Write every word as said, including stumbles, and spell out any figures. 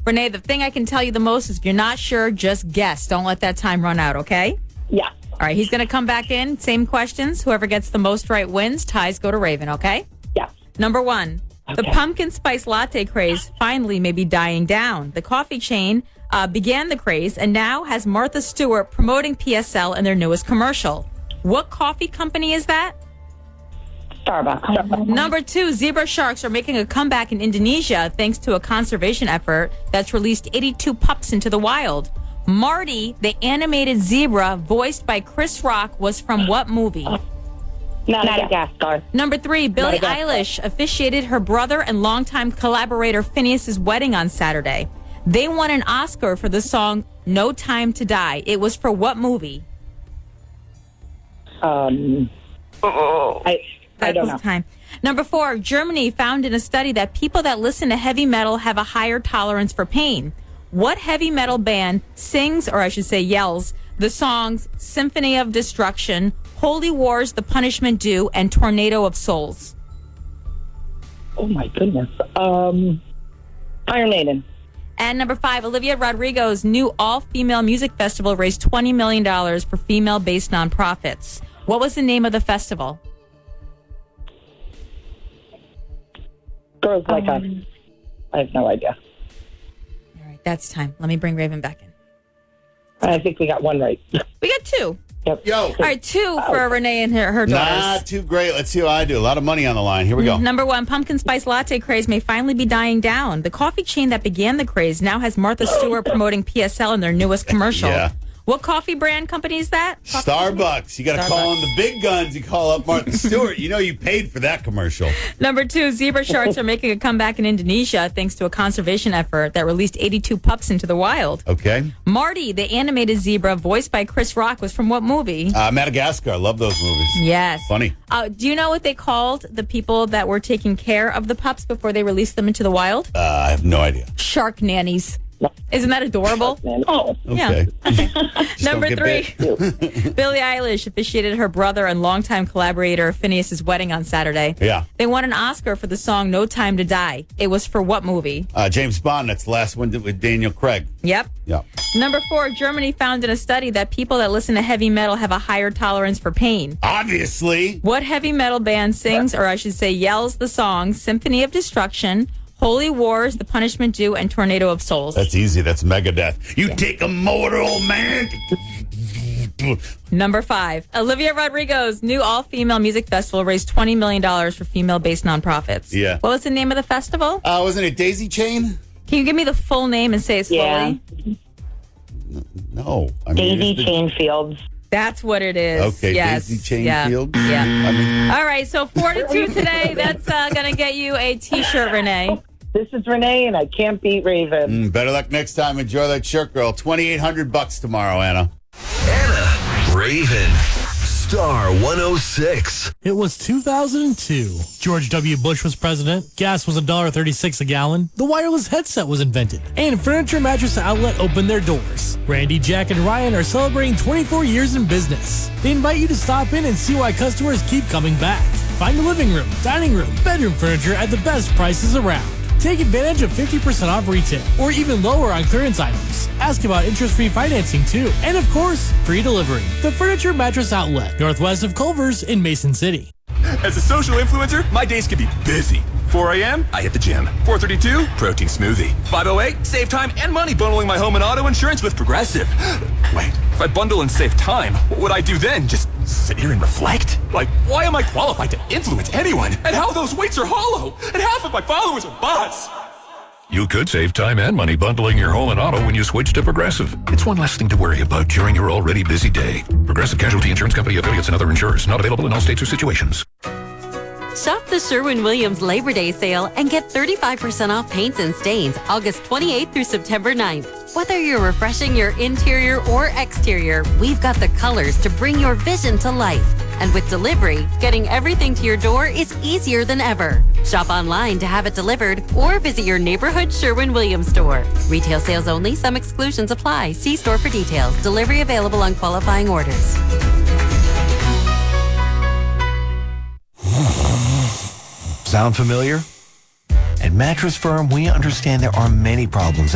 Renee, the thing I can tell you the most is if you're not sure, just guess. Don't let that time run out, okay? Yeah. All right, he's going to come back in. Same questions. Whoever gets the most right wins. Ties go to Raven, okay? Yeah. Number one, Okay. the pumpkin spice latte craze finally may be dying down. The coffee chain uh, began the craze and now has Martha Stewart promoting P S L in their newest commercial. What coffee company is that? Starbucks. Starbucks. Number two, zebra sharks are making a comeback in Indonesia thanks to a conservation effort that's released eighty-two pups into the wild. Marty, the animated zebra voiced by Chris Rock, was from what movie? Madagascar. Number three, Billie Madagascar. Eilish officiated her brother and longtime collaborator Phineas's wedding on Saturday. They won an Oscar for the song No Time to Die. It was for what movie? Um, I, I That don't was know. time. Number four, Germany found in a study that people that listen to heavy metal have a higher tolerance for pain. What heavy metal band sings, or I should say yells, the songs Symphony of Destruction, Holy Wars, The Punishment Due, and Tornado of Souls? Oh, my goodness. Um, Iron Maiden. And number five, Olivia Rodrigo's new all-female music festival raised twenty million dollars for female-based nonprofits. What was the name of the festival? Girls Like Us. Um, I have no idea. All right, that's time. Let me bring Raven back in. I think we got one right. We got two. Yep. Yo. All right, two for Renee and her, her daughters. Not too great. Let's see how I do. A lot of money on the line. Here we go. Number one, pumpkin spice latte craze may finally be dying down. The coffee chain that began the craze now has Martha Stewart promoting P S L in their newest commercial. Yeah. What coffee brand company is that? Coffee Starbucks. You got to call on the big guns. You call up Martha Stewart. You know you paid for that commercial. Number two, zebra sharks are making a comeback in Indonesia thanks to a conservation effort that released eighty-two pups into the wild. Okay. Marty, the animated zebra voiced by Chris Rock, was from what movie? Uh, Madagascar. I love those movies. Yes. Funny. Uh, do you know what they called the people that were taking care of the pups before they released them into the wild? Uh, I have no idea. Shark nannies. Isn't that adorable? Oh, Okay. Just Number don't three, get bit. Billie Eilish officiated her brother and longtime collaborator Phineas's wedding on Saturday. Yeah. They won an Oscar for the song No Time to Die. It was for what movie? Uh, James Bond. That's the last one with Daniel Craig. Yep. Yeah. Number four, Germany found in a study that people that listen to heavy metal have a higher tolerance for pain. Obviously. What heavy metal band sings, or I should say yells, the song Symphony of Destruction, Holy Wars, The Punishment Due, and Tornado of Souls? That's easy. That's Megadeth. You take a motor, old man. Number five, Olivia Rodrigo's new all-female music festival raised twenty million dollars for female-based nonprofits. Yeah. What was the name of the festival? Uh, wasn't it Daisy Chain? Can you give me the full name and say it slowly? Yeah. No. I mean, Daisy it's the- Chain Fields. That's what it is. Okay, yes. Daisy Chain yeah. Field. Yeah. I mean, All right, so four to two today. That's uh, going to get you a T-shirt, Renee. This is Renee, and I can't beat Raven. mm, better luck next time. Enjoy that shirt, girl. twenty-eight hundred bucks tomorrow, Anna. Anna, Raven, Star one oh six. It was two thousand two. George W. Bush was president. Gas was one dollar thirty-six a gallon. The wireless headset was invented. And Furniture Mattress Outlet opened their doors. Randy, Jack, and Ryan are celebrating twenty-four years in business. They invite you to stop in and see why customers keep coming back. Find the living room, dining room, bedroom furniture at the best prices around. Take advantage of fifty percent off retail or even lower on clearance items. Ask about interest-free financing too. And of course, free delivery. The Furniture Mattress Outlet, northwest of Culver's in Mason City. As a social influencer, my days can be busy. four a.m., I hit the gym. four thirty-two, protein smoothie. five oh eight, save time and money bundling my home and auto insurance with Progressive. Wait, if I bundle and save time, what would I do then? Just sit here and reflect? Like, why am I qualified to influence anyone? And how those weights are hollow? And half of my followers are bots. You could save time and money bundling your home and auto when you switch to Progressive. It's one less thing to worry about during your already busy day. Progressive Casualty Insurance Company affiliates and other insurers. Not available in all states or situations. Shop the Sherwin-Williams Labor Day sale and get thirty-five percent off paints and stains August twenty-eighth through September ninth. Whether you're refreshing your interior or exterior, we've got the colors to bring your vision to life. And with delivery, getting everything to your door is easier than ever. Shop online to have it delivered or visit your neighborhood Sherwin-Williams store. Retail sales only. Some exclusions apply. See store for details. Delivery available on qualifying orders. Sound familiar? At Mattress Firm, we understand there are many problems